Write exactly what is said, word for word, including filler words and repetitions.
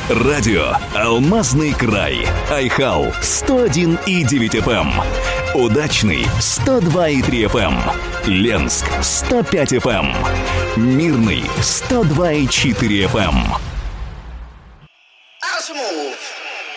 Радио «Алмазный край». Айхал сто один и девять эф эм. Удачный сто два и три эф эм. Ленск сто пять эф эм. Мирный сто два и четыре эф эм.